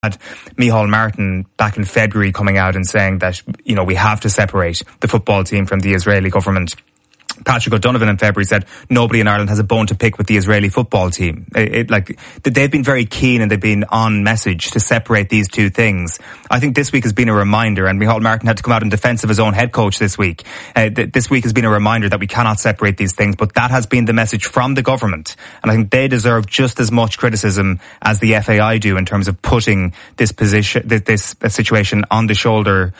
Micheál Martin back in February coming out and saying that, we have to separate the football team from the Israeli government. Patrick O'Donovan in February said nobody in Ireland has a bone to pick with the Israeli football team. They've been very keen and they've been on message to separate these two things. I think this week has been a reminder, and Micheál Martin had to come out in defence of his own head coach this week. This week has been a reminder that we cannot separate these things, but that has been the message from the government. And I think they deserve just as much criticism as the FAI do in terms of putting this situation on the shoulder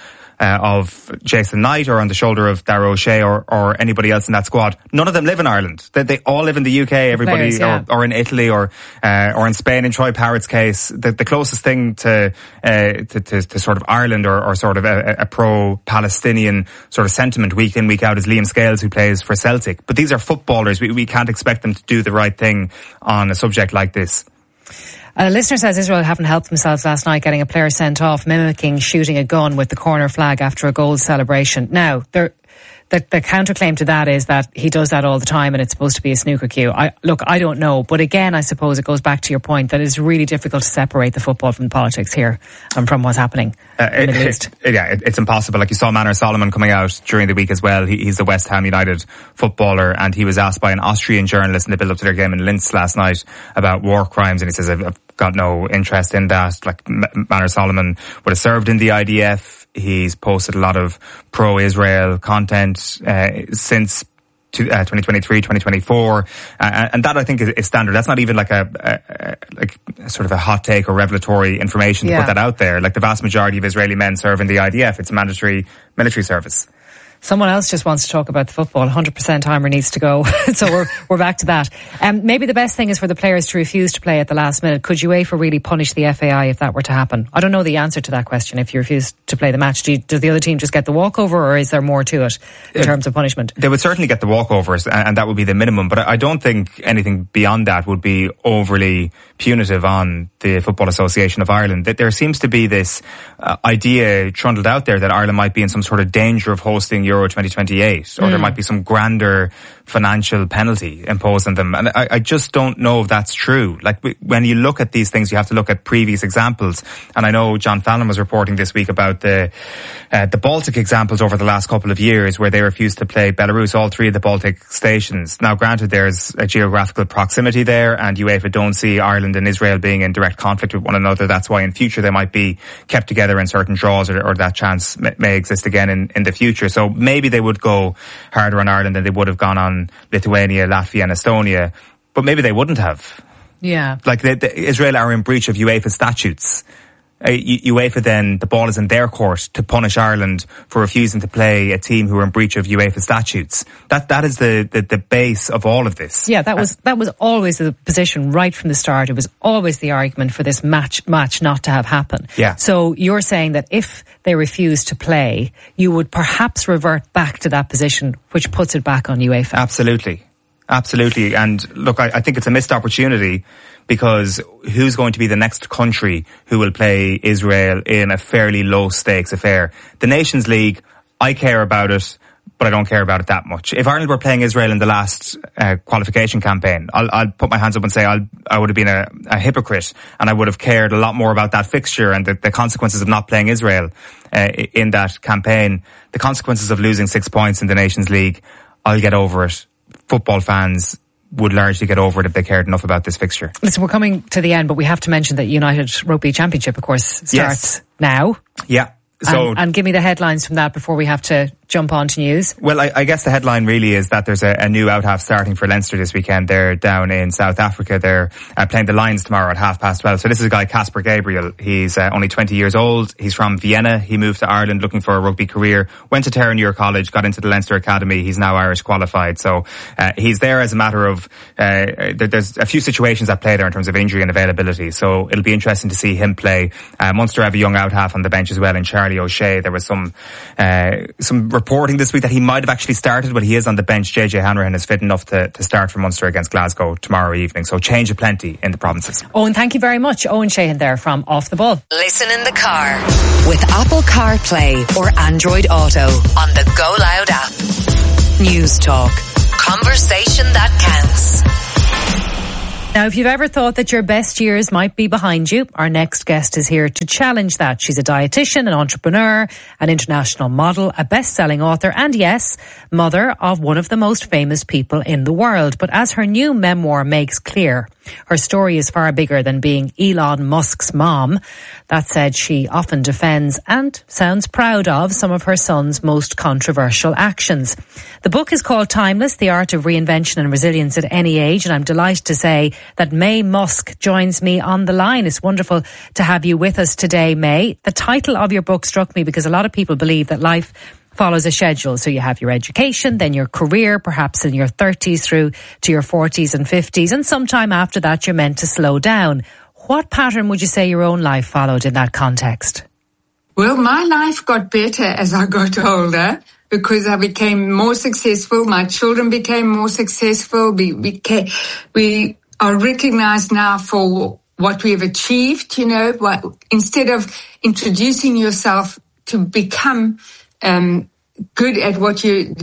of Jason Knight or on the shoulder of Darragh O'Shea or anybody else in that squad. None of them live in Ireland. They all live in the UK, everybody, players, or in Italy or in Spain in Troy Parrott's case. The closest thing to sort of Ireland or sort of a pro-Palestinian sort of sentiment week in, week out is Liam Scales, who plays for Celtic. But these are footballers. We can't expect them to do the right thing on a subject like this. A listener says Israel haven't helped themselves last night getting a player sent off mimicking shooting a gun with the corner flag after a goal celebration. Now, the counterclaim to that is that he does that all the time and it's supposed to be a snooker cue. I don't know. But again, I suppose it goes back to your point that it's really difficult to separate the football from the politics here and from what's happening in the Middle East. It's impossible. Like you saw Manor Solomon coming out during the week as well. He's the West Ham United footballer, and he was asked by an Austrian journalist in the build-up to their game in Linz last night about war crimes, and he says, I've got no interest in that. Like Manor Solomon would have served in the IDF. He's posted a lot of pro-Israel content since 2023, 2024, and that I think is standard. That's not even like a sort of a hot take or revelatory information to put that out there. Like the vast majority of Israeli men serve in the IDF. It's a mandatory military service. Someone else just wants to talk about the football. 100% Heimer needs to go. So we're back to that. Maybe the best thing is for the players to refuse to play at the last minute. Could UEFA really punish the FAI if that were to happen? I don't know the answer to that question. If you refuse to play the match, does the other team just get the walkover, or is there more to it in terms of punishment? They would certainly get the walkovers, and that would be the minimum. But I don't think anything beyond that would be overly punitive on the Football Association of Ireland. That there seems to be this idea trundled out there that Ireland might be in some sort of danger of hosting Euro 2028, or there might be some grander financial penalty imposed on them. And I just don't know if that's true. Like when you look at these things, you have to look at previous examples. And I know John Fallon was reporting this week about the Baltic examples over the last couple of years where they refused to play Belarus, all three of the Baltic stations. Now granted, there's a geographical proximity there, and UEFA don't see Ireland and Israel being in direct conflict with one another. That's why in future they might be kept together in certain draws, or that chance may exist again in the future. So maybe they would go harder on Ireland than they would have gone on Lithuania, Latvia and Estonia, but maybe they wouldn't have. Yeah. Like Israel are in breach of UEFA statutes. UEFA then, the ball is in their court to punish Ireland for refusing to play a team who are in breach of UEFA statutes. That is the base of all of this. Yeah, that was always the position right from the start. It was always the argument for this match not to have happen. Yeah. So you're saying that if they refuse to play, you would perhaps revert back to that position, which puts it back on UEFA. Absolutely. And look, I think it's a missed opportunity, because who's going to be the next country who will play Israel in a fairly low stakes affair? The Nations League, I care about it, but I don't care about it that much. If Ireland were playing Israel in the last qualification campaign, I'll put my hands up and say I would have been a hypocrite, and I would have cared a lot more about that fixture and the consequences of not playing Israel in that campaign. The consequences of losing 6 points in the Nations League, I'll get over it. Football fans would largely get over it if they cared enough about this fixture. Listen, we're coming to the end, but we have to mention that United Rugby Championship, of course, starts now. Yeah. So, and give me the headlines from that before we have to jump on to news. Well, I guess the headline really is that there's a new out-half starting for Leinster this weekend. They're down in South Africa. They're playing the Lions tomorrow at 12:30. So this is a guy, Casper Gabriel. He's only 20 years old. He's from Vienna. He moved to Ireland looking for a rugby career. Went to Terenure College, got into the Leinster Academy. He's now Irish qualified. So he's there as a matter of there's a few situations at play there in terms of injury and availability. So it'll be interesting to see him play. Munster have a young out-half on the bench as well in Charlie O'Shea. There was some reporting this week that he might have actually started, but he is on the bench. JJ Hanrahan is fit enough to start for Munster against Glasgow tomorrow evening. So change of plenty in the provinces. Owen, thank you very much. Owen Sheehan there from Off the Ball. Listen in the car with Apple CarPlay or Android Auto on the Go Loud app. News Talk. Conversation that counts. Now, if you've ever thought that your best years might be behind you, our next guest is here to challenge that. She's a dietitian, an entrepreneur, an international model, a best-selling author, and yes, mother of one of the most famous people in the world. But as her new memoir makes clear, her story is far bigger than being Elon Musk's mom. That said, she often defends and sounds proud of some of her son's most controversial actions. The book is called Timeless, The Art of Reinvention and Resilience at Any Age, and I'm delighted to say that May Musk joins me on the line. It's wonderful to have you with us today, May. The title of your book struck me because a lot of people believe that life follows a schedule. So you have your education, then your career, perhaps in your 30s through to your 40s and 50s, and sometime after that you're meant to slow down. What pattern would you say your own life followed in that context? Well, my life got better as I got older because I became more successful. My children became more successful. We are recognized now for what we have achieved, you know, instead of introducing yourself to become good at what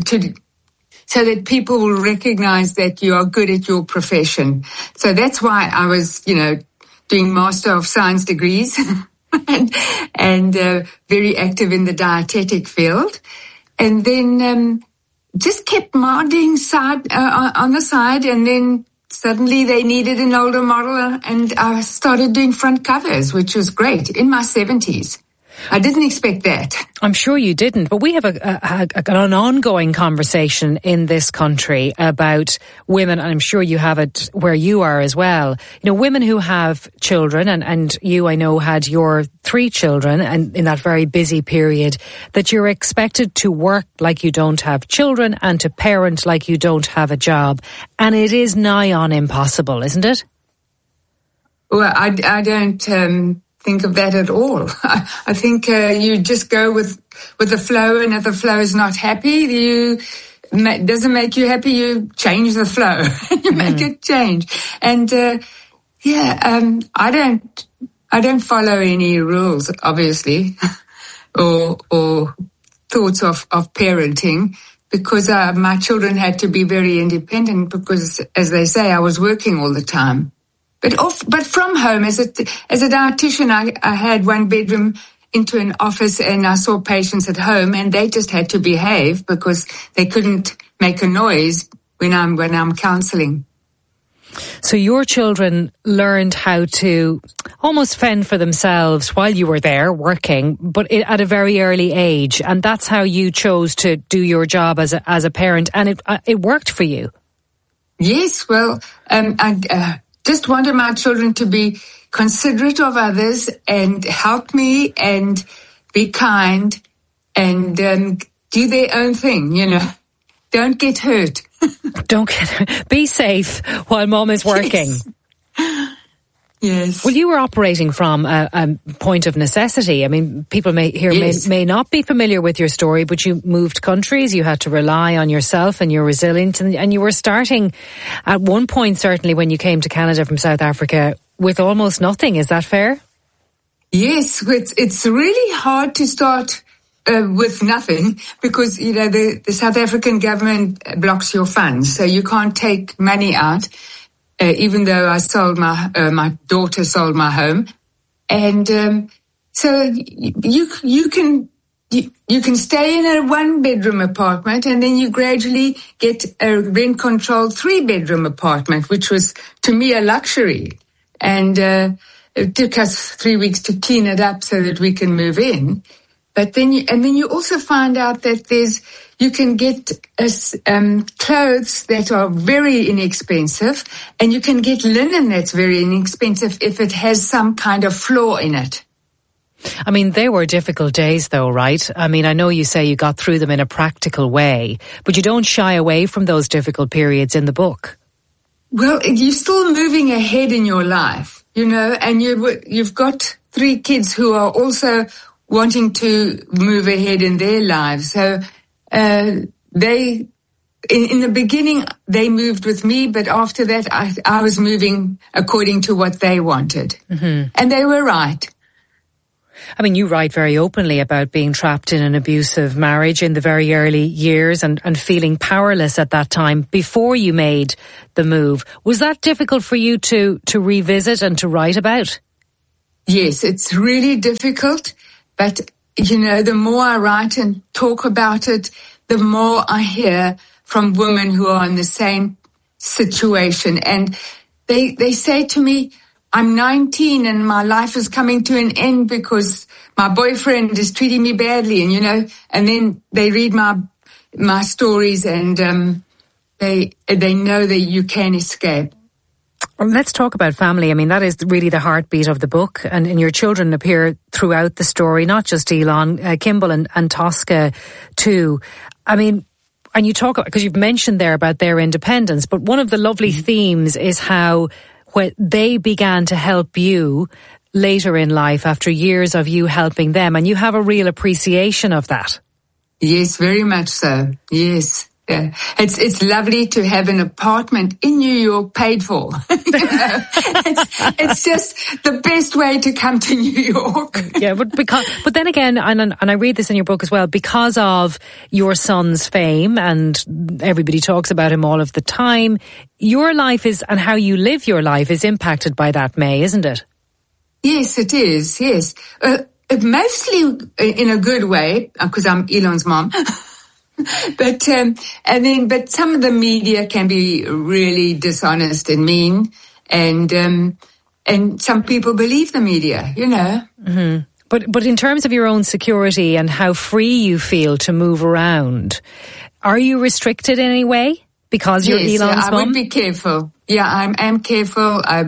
so that people will recognize that you are good at your profession. So that's why I was, you know, doing Master of Science degrees and very active in the dietetic field. And then just kept modeling on the side, and then suddenly they needed an older model, and I started doing front covers, which was great, in my 70s. I didn't expect that. I'm sure you didn't, but we have an ongoing conversation in this country about women, and I'm sure you have it where you are as well. You know, women who have children, and you, I know, had your 3 children, and in that very busy period, that you're expected to work like you don't have children and to parent like you don't have a job. And it is nigh on impossible, isn't it? Well, I don't think of that at all. I think you just go with the flow, and if the flow is not happy, doesn't make you happy, you change the flow. You make it change. And I don't follow any rules, obviously, or thoughts of parenting, because my children had to be very independent because, as they say, I was working all the time. But from home, as a dietitian, I had 1 bedroom into an office, and I saw patients at home, and they just had to behave because they couldn't make a noise when I'm counselling. So your children learned how to almost fend for themselves while you were there working, but at a very early age, and that's how you chose to do your job as a parent, and it worked for you. Yes, well, I just wanted my children to be considerate of others and help me and be kind and do their own thing, you know. Don't get hurt. Be safe while mom is working. Yes. Well, you were operating from a point of necessity. I mean, people may not be familiar with your story, but you moved countries. You had to rely on yourself and your resilience, and you were starting at one point, certainly when you came to Canada from South Africa, with almost nothing. Is that fair? Yes, it's really hard to start with nothing because, you know, the South African government blocks your funds, so you can't take money out. Even though I sold my daughter sold my home, and so you can stay in a 1-bedroom apartment, and then you gradually get a rent-controlled 3-bedroom apartment, which was to me a luxury, and it took us 3 weeks to clean it up so that we can move in. But then you also find out that you can get clothes that are very inexpensive, and you can get linen that's very inexpensive if it has some kind of flaw in it. I mean, they were difficult days though, right? I mean, I know you say you got through them in a practical way, but you don't shy away from those difficult periods in the book. Well, you're still moving ahead in your life, you know, and you've got 3 kids who are also wanting to move ahead in their lives. So in the beginning, they moved with me, but after that, I was moving according to what they wanted. Mm-hmm. And they were right. I mean, you write very openly about being trapped in an abusive marriage in the very early years and feeling powerless at that time before you made the move. Was that difficult for you to revisit and to write about? Yes, it's really difficult. But, the more I write and talk about it, the more I hear from women who are in the same situation. And they say to me, I'm 19 and my life is coming to an end because my boyfriend is treating me badly. And, and then they read my stories and they know that you can escape. Let's talk about family. I mean, that is really the heartbeat of the book, and your children appear throughout the story, not just Elon, Kimball and Tosca too. I mean, and you talk, because you've mentioned there about their independence, but one of the lovely themes is how when they began to help you later in life after years of you helping them, and you have a real appreciation of that. Yes, very much so. Yes. Yeah. It's lovely to have an apartment in New York paid for. It's just the best way to come to New York. Yeah, but then again, and I read this in your book as well, because of your son's fame and everybody talks about him all of the time, your life is, and how you live your life is impacted by that, May, isn't it? Yes, it is. Yes. Mostly in a good way, because I'm Elon's mom. But some of the media can be really dishonest and mean, and some people believe the media, Mm-hmm. But in terms of your own security and how free you feel to move around, are you restricted in any way because you're Elon's mom? I would be careful. Yeah, I'm careful. I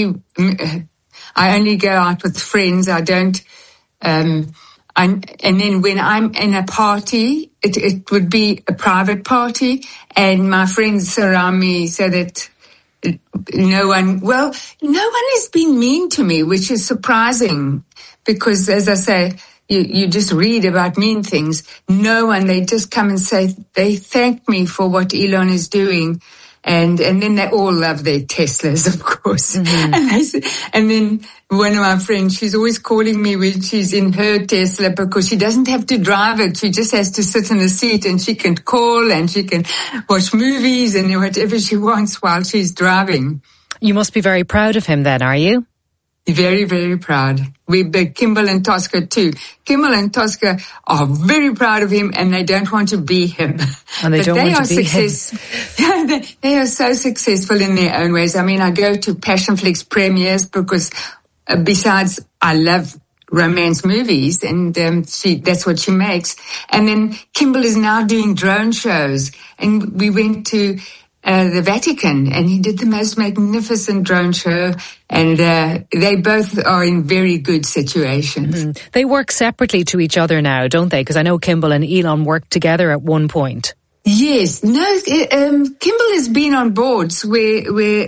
only go out with friends. I don't. And then when I'm in a party, it would be a private party, and my friends surround me so that no one has been mean to me, which is surprising because, as I say, you just read about mean things. No one, they just come and say, they thank me for what Elon is doing. And then they all love their Teslas, of course. Mm-hmm. And then one of my friends, she's always calling me when she's in her Tesla because she doesn't have to drive it. She just has to sit in the seat and she can call and she can watch movies and whatever she wants while she's driving. You must be very proud of him then, are you? Very, very proud. Kimball and Tosca too. Kimball and Tosca are very proud of him and they don't want to be him. And they don't want to be him. They are so successful in their own ways. I mean, I go to Passionflix premieres because besides I love romance movies and that's what she makes. And then Kimball is now doing drone shows and we went to the Vatican, and he did the most magnificent drone show, and they both are in very good situations. Mm-hmm. They work separately to each other now, don't they? Because I know Kimball and Elon worked together at one point. Yes, no, Kimball has been on boards with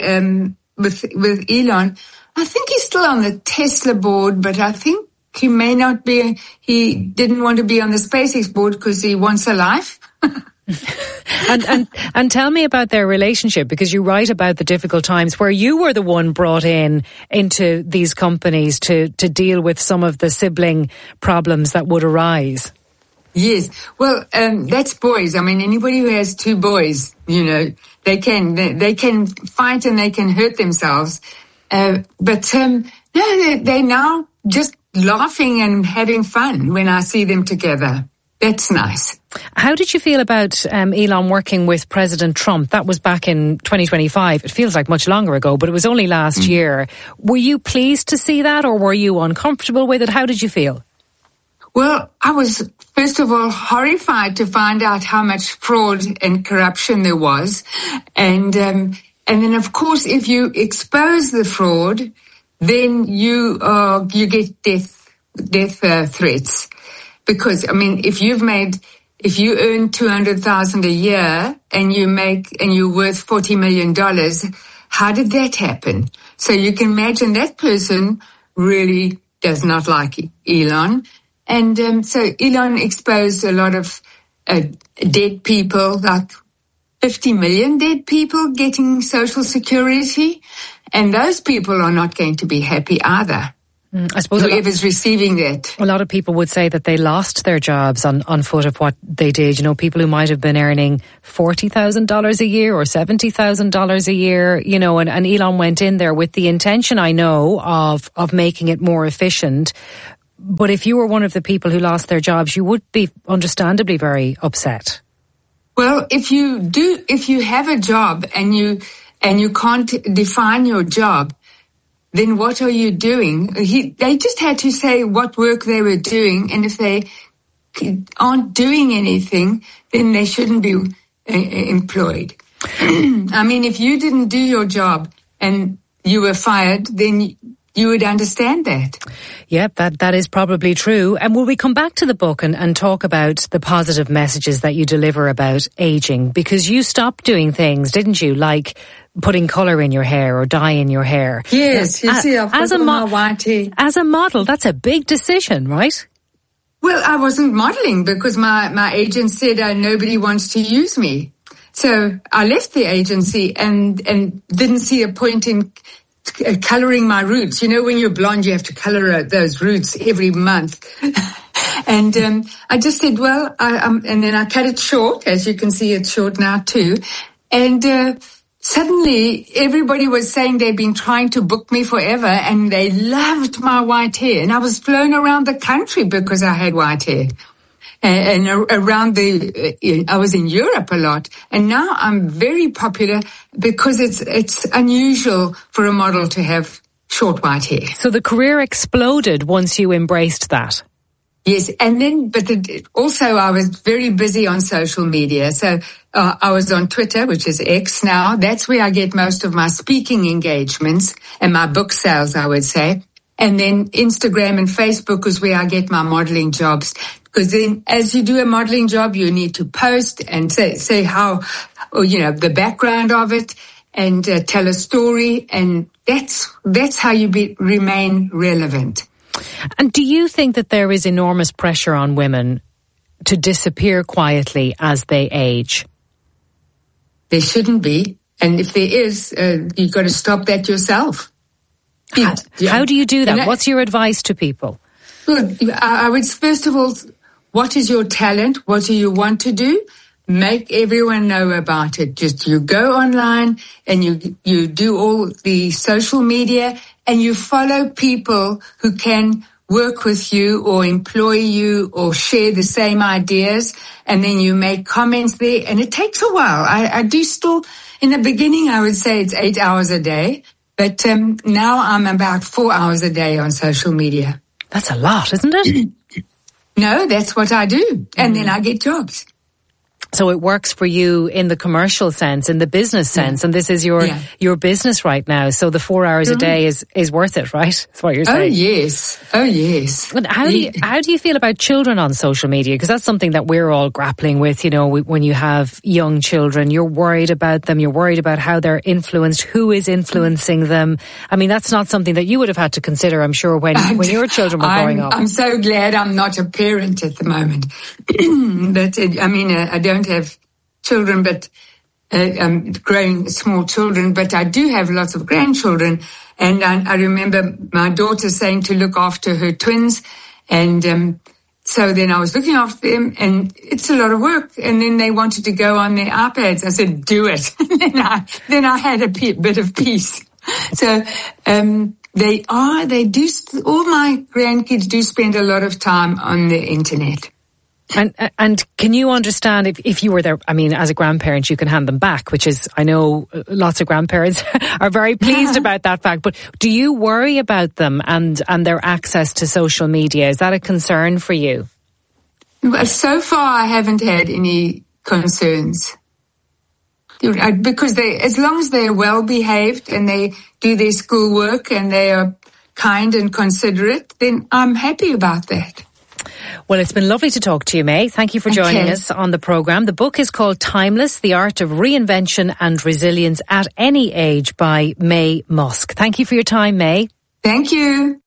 Elon. I think he's still on the Tesla board, but I think he may not be. He didn't want to be on the SpaceX board because he wants a life. And tell me about their relationship, because you write about the difficult times where you were the one brought into these companies to deal with some of the sibling problems that would arise. Yes, well, that's boys. I mean, anybody who has two boys, they can fight and they can hurt themselves. No, they're now just laughing and having fun when I see them together. That's nice. How did you feel about Elon working with President Trump? That was back in 2025. It feels like much longer ago, but it was only last year. Were you pleased to see that, or were you uncomfortable with it? How did you feel? Well, I was, first of all, horrified to find out how much fraud and corruption there was. And then, of course, if you expose the fraud, then you get death threats. Because, I mean, if you earn $200,000 a year and you're worth $40 million, how did that happen? So you can imagine that person really does not like Elon. And so Elon exposed a lot of dead people, like 50 million dead people getting Social Security. And those people are not going to be happy either. I suppose whoever's receiving that. A lot of people would say that they lost their jobs on foot of what they did. You know, people who might have been earning $40,000 a year or $70,000 a year, you know, and Elon went in there with the intention, I know, of making it more efficient. But if you were one of the people who lost their jobs, you would be understandably very upset. Well, if you have a job and you can't define your job, then what are you doing? They just had to say what work they were doing, and if they aren't doing anything, then they shouldn't be employed. I mean, if you didn't do your job and you were fired, then you would understand that. Yep, that is probably true. And will we come back to the book and talk about the positive messages that you deliver about aging? Because you stopped doing things, didn't you? Like putting colour in your hair or dye in your hair. Yes, you see, I've got my white hair. As a model, that's a big decision, right? Well, I wasn't modelling because my agent said nobody wants to use me. So I left the agency and didn't see a point in colouring my roots. You know, when you're blonde, you have to colour those roots every month. And I just said, well, and then I cut it short. As you can see, it's short now too. And suddenly everybody was saying they've been trying to book me forever and they loved my white hair. And I was flown around the country because I had white hair. And around I was in Europe a lot, and now I'm very popular because it's unusual for a model to have short white hair. So the career exploded once you embraced that. Yes, and then, also I was very busy on social media. So I was on Twitter, which is X now. That's where I get most of my speaking engagements and my book sales, I would say. And then Instagram and Facebook is where I get my modeling jobs. Because then as you do a modeling job, you need to post and say how, you know, the background of it and tell a story. And that's how you remain relevant. And do you think that there is enormous pressure on women to disappear quietly as they age? There shouldn't be. And if there is, you've got to stop that yourself. How do you do that? What's your advice to people? Well, I would, first of all, what is your talent? What do you want to do? Make everyone know about it. Just you go online and you do all the social media and you follow people who can work with you or employ you or share the same ideas, and then you make comments there. And it takes a while. I do still, in the beginning, I would say it's 8 hours a day. But now I'm about 4 hours a day on social media. That's a lot, isn't it? No, that's what I do. And then I get jobs. So it works for you in the commercial sense, in the business sense, and this is your business right now. So the 4 hours a day is worth it, right? That's what you're saying. Oh yes. And how do you feel about children on social media? Because that's something that we're all grappling with. You know, when you have young children, you're worried about them. You're worried about how they're influenced, who is influencing them. I mean, that's not something that you would have had to consider, I'm sure, when your children were growing up. I'm so glad I'm not a parent at the moment. I don't have children, but growing small children, but I do have lots of grandchildren. And I remember my daughter saying to look after her twins. And so then I was looking after them, and it's a lot of work. And then they wanted to go on their iPads. I said, do it. then I had a bit of peace. So they do, all my grandkids do spend a lot of time on the internet. And can you understand if you were there, I mean, as a grandparent, you can hand them back, which is, I know lots of grandparents are very pleased about that fact, but do you worry about them and their access to social media? Is that a concern for you? Well, so far I haven't had any concerns. Because as long as they're well behaved and they do their schoolwork and they are kind and considerate, then I'm happy about that. Well, it's been lovely to talk to you, May. Thank you for joining us on the programme. The book is called Timeless, The Art of Reinvention and Resilience at Any Age by May Musk. Thank you for your time, May. Thank you.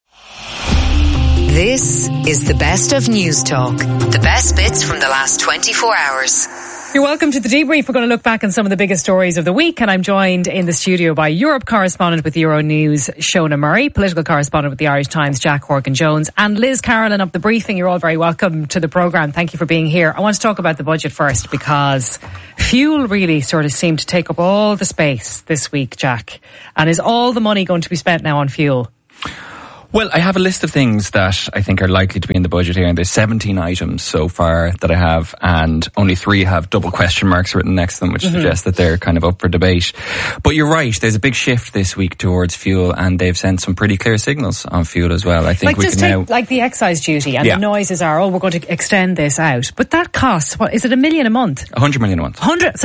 This is the best of News Talk. The best bits from the last 24 hours. You're welcome to the debrief. We're going to look back on some of the biggest stories of the week, and I'm joined in the studio by Europe correspondent with Euronews, Shona Murray, political correspondent with the Irish Times, Jack Horgan-Jones, and Liz Carolyn of The Briefing. You're all very welcome to the programme. Thank you for being here. I want to talk about the budget first, because fuel really sort of seemed to take up all the space this week, Jack. And is all the money going to be spent now on fuel? Well, I have a list of things that I think are likely to be in the budget here, and there's 17 items so far that I have, and only 3 have double question marks written next to them, which suggests that they're kind of up for debate. But you're right, there's a big shift this week towards fuel, and they've sent some pretty clear signals on fuel as well. I think we can now... Like the excise duty, and the noises are, we're going to extend this out. But that costs, what, is it $1 million a month? 100 million a month.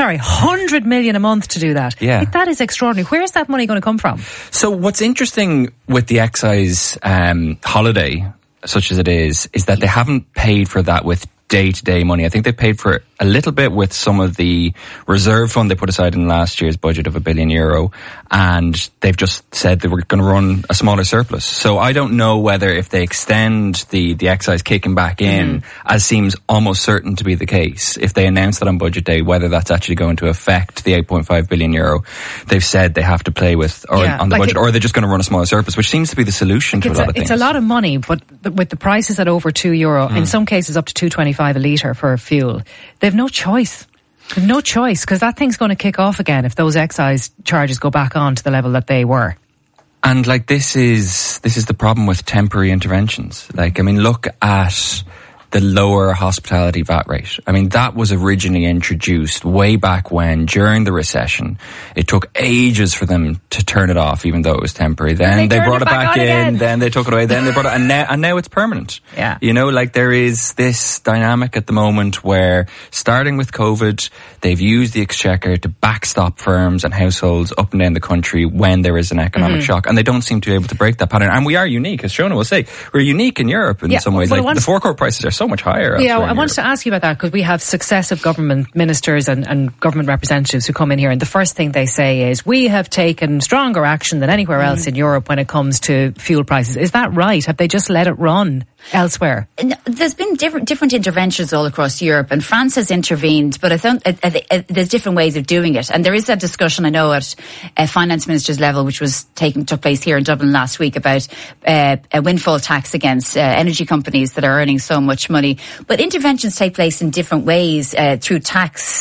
100 million a month to do that. Yeah. Like, that is extraordinary. Where's that money going to come from? So what's interesting with the excise holiday, such as it is that they haven't paid for that with day-to-day money. I think they've paid for a little bit with some of the reserve fund they put aside in last year's budget of €1 billion, and they've just said that we're going to run a smaller surplus. So I don't know whether if they extend the excise kicking back in, as seems almost certain to be the case, if they announce that on budget day, whether that's actually going to affect the €8.5 billion they've said they have to play with on the budget, or they're just going to run a smaller surplus, which seems to be the solution to a lot of things. It's a lot of money, but with the prices at over €2, in some cases up to $2.25 a litre for fuel, they've no choice. They've no choice, because that thing's going to kick off again if those excise charges go back on to the level that they were. And like this is the problem with temporary interventions. Like, I mean, look at the lower hospitality VAT rate. I mean, that was originally introduced way back when, during the recession. It took ages for them to turn it off, even though it was temporary. Then they brought it back in, then they took it away, then they brought it, and now it's permanent. Yeah. You know, like there is this dynamic at the moment where, starting with COVID, they've used the Exchequer to backstop firms and households up and down the country when there is an economic shock, and they don't seem to be able to break that pattern. And we are unique, as Shona will say. We're unique in Europe in some ways. Like, the forecourt prices are so much higher. Yeah, I wanted to ask you about that, because we have successive government ministers and government representatives who come in here, and the first thing they say is, we have taken stronger action than anywhere else in Europe when it comes to fuel prices. Is that right? Have they just let it run elsewhere? There's been different interventions all across Europe, and France has intervened, but I think there's different ways of doing it. And there is a discussion, I know, at finance minister's level, which took place here in Dublin last week, about a windfall tax against energy companies that are earning so much money. But interventions take place in different ways, through tax,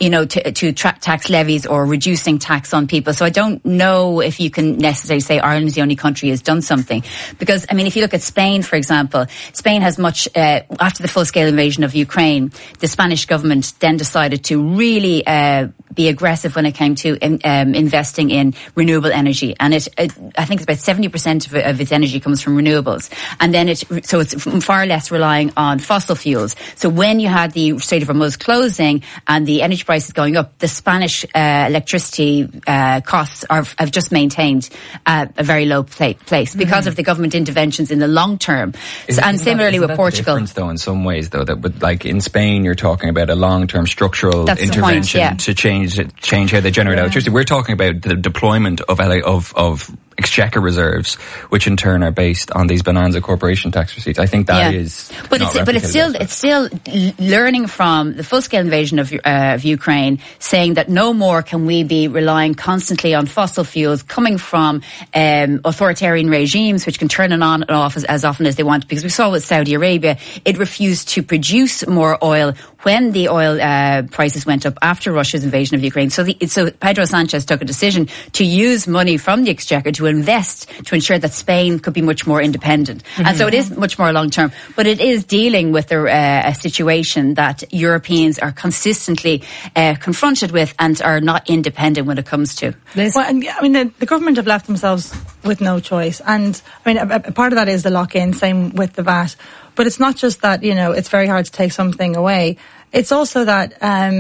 to tax levies or reducing tax on people. So I don't know if you can necessarily say Ireland's the only country has done something. Because, I mean, if you look at Spain, for example, Spain has much, after the full-scale invasion of Ukraine, the Spanish government then decided to really be aggressive when it came to investing in renewable energy. And I think it's about 70% of its energy comes from renewables. And then so it's far less relying on fossil fuels. So when you had the Strait of Hormuz closing and the energy prices going up, the Spanish electricity costs have just maintained a very low place because of the government interventions in the long term. And similarly with Portugal. Difference, though, in some ways, though, that with, like, in Spain, you're talking about a long-term structural intervention to change how they generate electricity. We're talking about the deployment of Exchequer reserves, which in turn are based on these bonanza corporation tax receipts. I think that is. But it's still learning from the full-scale invasion of Ukraine, saying that no more can we be relying constantly on fossil fuels coming from authoritarian regimes, which can turn it on and off as often as they want. Because we saw with Saudi Arabia, it refused to produce more oil when the oil prices went up after Russia's invasion of Ukraine. So Pedro Sanchez took a decision to use money from the Exchequer to invest to ensure that Spain could be much more independent. And so it is much more long term, but it is dealing with a situation that Europeans are consistently confronted with and are not independent when it comes to. Well, and, I mean, the government have left themselves with no choice. And I mean, a part of that is the lock-in, same with the VAT. But it's not just that, it's very hard to take something away. It's also that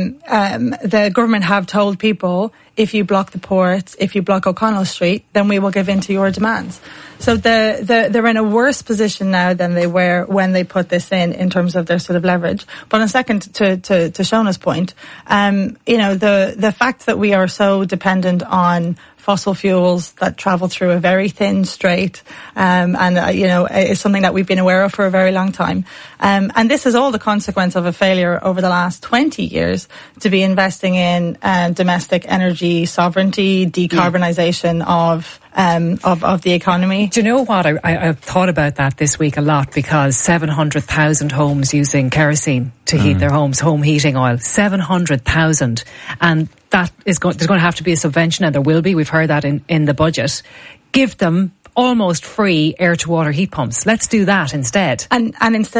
the government have told people, if you block the ports, if you block O'Connell Street, then we will give in to your demands. So they're in a worse position now than they were when they put this in terms of their sort of leverage. But on a second, to Shona's point, the fact that we are so dependent on fossil fuels that travel through a very thin strait, is something that we've been aware of for a very long time. And this is all the consequence of a failure over the last 20 years to be investing in domestic energy sovereignty, decarbonisation of the economy. Do you know what? I've thought about that this week a lot, because 700,000 homes using kerosene to heat their homes, home heating oil, 700,000. And that is there's going to have to be a subvention, and there will be. We've heard that in the budget. Give them almost free air to water heat pumps. Let's do that instead. And instead